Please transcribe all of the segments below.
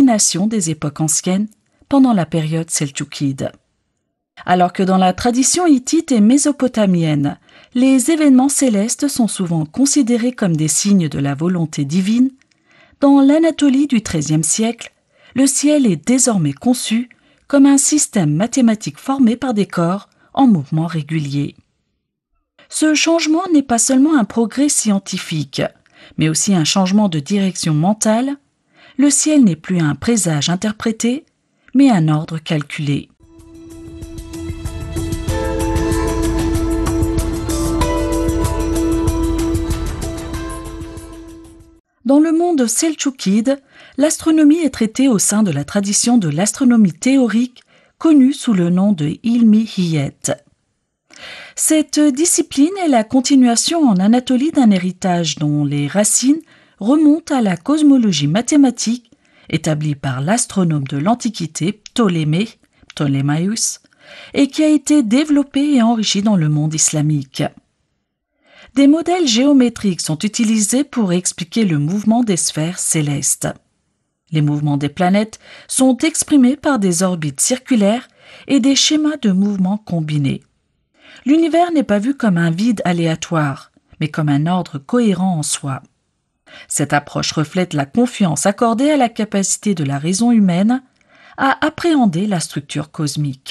pérégrination des époques anciennes pendant la période seldjoukide. Alors que dans la tradition hittite et mésopotamienne, les événements célestes sont souvent considérés comme des signes de la volonté divine, dans l'Anatolie du XIIIe siècle, le ciel est désormais conçu comme un système mathématique formé par des corps en mouvement régulier. Ce changement n'est pas seulement un progrès scientifique, mais aussi un changement de direction mentale. Le ciel n'est plus un présage interprété, mais un ordre calculé. Dans le monde seldjoukide, l'astronomie est traitée au sein de la tradition de l'astronomie théorique, connue sous le nom de ilmihiyet. Cette discipline est la continuation en Anatolie d'un héritage dont les racines remontent à la cosmologie mathématique établie par l'astronome de l'Antiquité Ptolémaïos, et qui a été développée et enrichie dans le monde islamique. Des modèles géométriques sont utilisés pour expliquer le mouvement des sphères célestes. Les mouvements des planètes sont exprimés par des orbites circulaires et des schémas de mouvement combinés. L'univers n'est pas vu comme un vide aléatoire, mais comme un ordre cohérent en soi. Cette approche reflète la confiance accordée à la capacité de la raison humaine à appréhender la structure cosmique.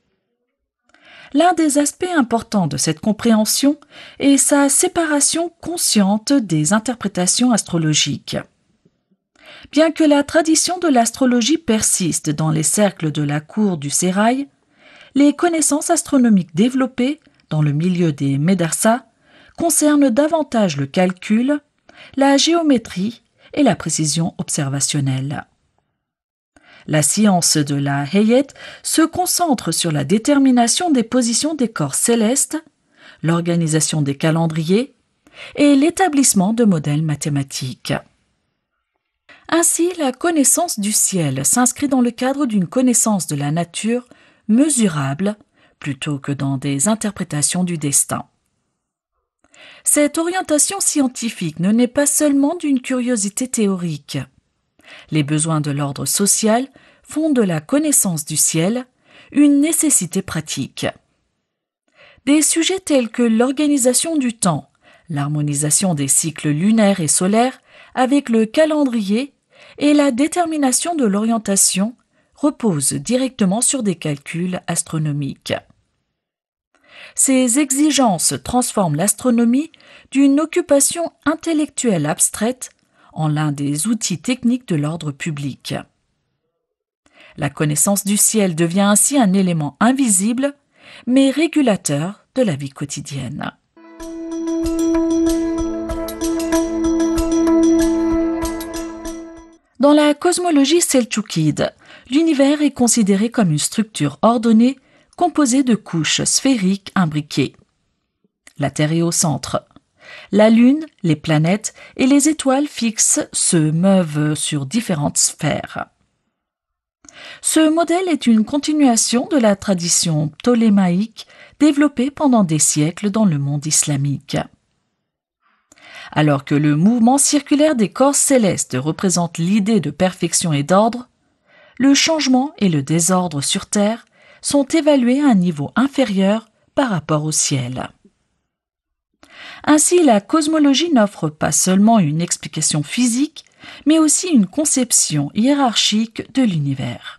L'un des aspects importants de cette compréhension est sa séparation consciente des interprétations astrologiques. Bien que la tradition de l'astrologie persiste dans les cercles de la cour du sérail, les connaissances astronomiques développées dans le milieu des médarsas concernent davantage le calcul, la géométrie et la précision observationnelle. La science de la Hayet se concentre sur la détermination des positions des corps célestes, l'organisation des calendriers et l'établissement de modèles mathématiques. Ainsi, la connaissance du ciel s'inscrit dans le cadre d'une connaissance de la nature mesurable plutôt que dans des interprétations du destin. Cette orientation scientifique ne naît pas seulement d'une curiosité théorique. Les besoins de l'ordre social font de la connaissance du ciel une nécessité pratique. Des sujets tels que l'organisation du temps, l'harmonisation des cycles lunaires et solaires avec le calendrier et la détermination de l'orientation reposent directement sur des calculs astronomiques. Ces exigences transforment l'astronomie d'une occupation intellectuelle abstraite en l'un des outils techniques de l'ordre public. La connaissance du ciel devient ainsi un élément invisible, mais régulateur de la vie quotidienne. Dans la cosmologie seldjoukide, l'univers est considéré comme une structure ordonnée composée de couches sphériques imbriquées. La Terre est au centre. La Lune, les planètes et les étoiles fixes se meuvent sur différentes sphères. Ce modèle est une continuation de la tradition ptolémaïque développée pendant des siècles dans le monde islamique. Alors que le mouvement circulaire des corps célestes représente l'idée de perfection et d'ordre, le changement et le désordre sur Terre sont évalués à un niveau inférieur par rapport au ciel. Ainsi, la cosmologie n'offre pas seulement une explication physique, mais aussi une conception hiérarchique de l'univers.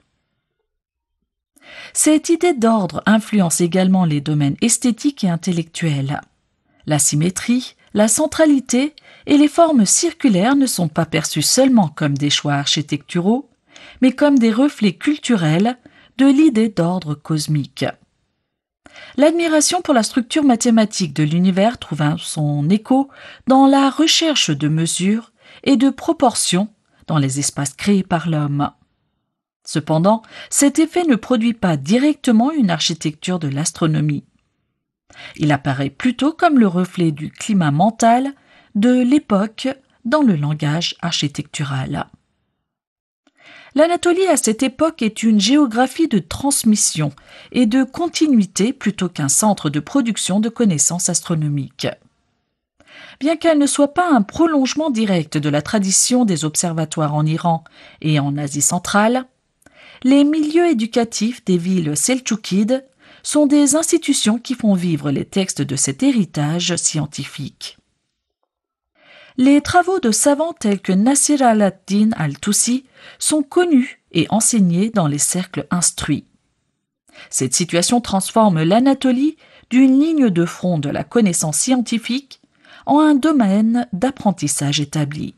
Cette idée d'ordre influence également les domaines esthétiques et intellectuels. La symétrie, la centralité et les formes circulaires ne sont pas perçues seulement comme des choix architecturaux, mais comme des reflets culturels de l'idée d'ordre cosmique. L'admiration pour la structure mathématique de l'univers trouve son écho dans la recherche de mesures et de proportions dans les espaces créés par l'homme. Cependant, cet effet ne produit pas directement une architecture de l'astronomie. Il apparaît plutôt comme le reflet du climat mental de l'époque dans le langage architectural. L'Anatolie à cette époque est une géographie de transmission et de continuité plutôt qu'un centre de production de connaissances astronomiques. Bien qu'elle ne soit pas un prolongement direct de la tradition des observatoires en Iran et en Asie centrale, les milieux éducatifs des villes seldjoukides sont des institutions qui font vivre les textes de cet héritage scientifique. Les travaux de savants tels que Nasir al-Din al-Tusi sont connus et enseignés dans les cercles instruits. Cette situation transforme l'Anatolie d'une ligne de front de la connaissance scientifique en un domaine d'apprentissage établi.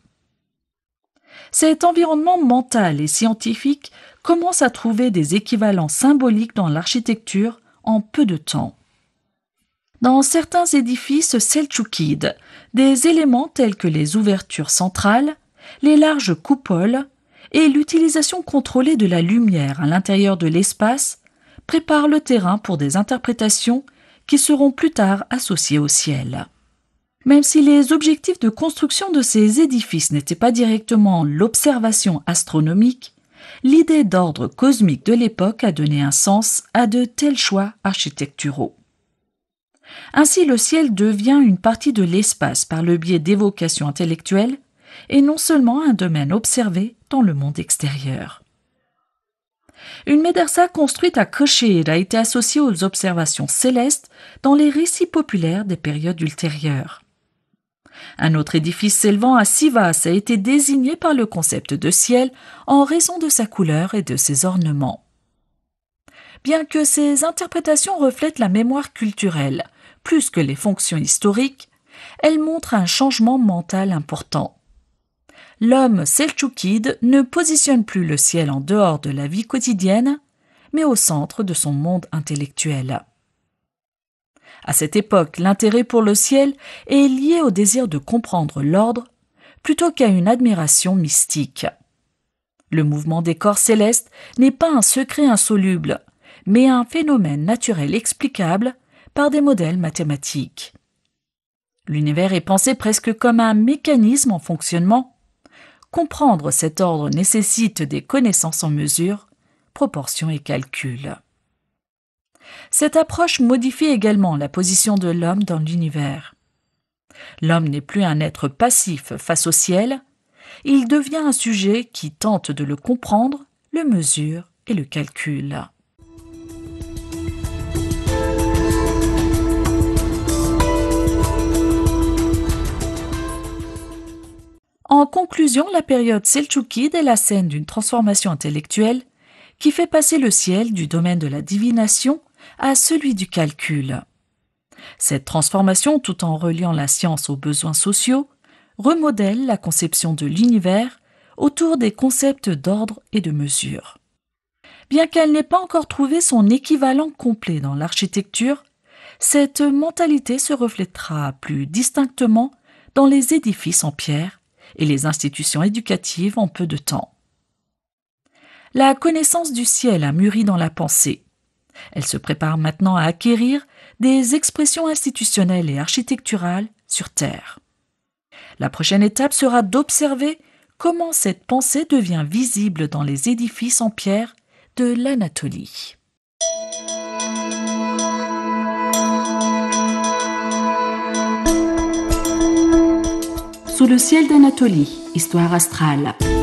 Cet environnement mental et scientifique commence à trouver des équivalents symboliques dans l'architecture en peu de temps. Dans certains édifices seldjoukides, des éléments tels que les ouvertures centrales, les larges coupoles et l'utilisation contrôlée de la lumière à l'intérieur de l'espace préparent le terrain pour des interprétations qui seront plus tard associées au ciel. Même si les objectifs de construction de ces édifices n'étaient pas directement l'observation astronomique, l'idée d'ordre cosmique de l'époque a donné un sens à de tels choix architecturaux. Ainsi, le ciel devient une partie de l'espace par le biais d'évocations intellectuelles et non seulement un domaine observé dans le monde extérieur. Une médersa construite à Kırşehir a été associée aux observations célestes dans les récits populaires des périodes ultérieures. Un autre édifice s'élevant à Sivas a été désigné par le concept de ciel en raison de sa couleur et de ses ornements. Bien que ces interprétations reflètent la mémoire culturelle plus que les fonctions historiques, elles montrent un changement mental important. L'homme seldjoukide ne positionne plus le ciel en dehors de la vie quotidienne, mais au centre de son monde intellectuel. À cette époque, l'intérêt pour le ciel est lié au désir de comprendre l'ordre plutôt qu'à une admiration mystique. Le mouvement des corps célestes n'est pas un secret insoluble, mais un phénomène naturel explicable par des modèles mathématiques. L'univers est pensé presque comme un mécanisme en fonctionnement. Comprendre cet ordre nécessite des connaissances en mesure, proportions et calculs. Cette approche modifie également la position de l'homme dans l'univers. L'homme n'est plus un être passif face au ciel, il devient un sujet qui tente de le comprendre, le mesure et le calcule. En conclusion, la période seldjoukide est la scène d'une transformation intellectuelle qui fait passer le ciel du domaine de la divination à celui du calcul. Cette transformation, tout en reliant la science aux besoins sociaux, remodèle la conception de l'univers autour des concepts d'ordre et de mesure. Bien qu'elle n'ait pas encore trouvé son équivalent complet dans l'architecture, cette mentalité se reflètera plus distinctement dans les édifices en pierre et les institutions éducatives en peu de temps. La connaissance du ciel a mûri dans la pensée. Elle se prépare maintenant à acquérir des expressions institutionnelles et architecturales sur Terre. La prochaine étape sera d'observer comment cette pensée devient visible dans les édifices en pierre de l'Anatolie. Sous le ciel d'Anatolie, histoire astrale.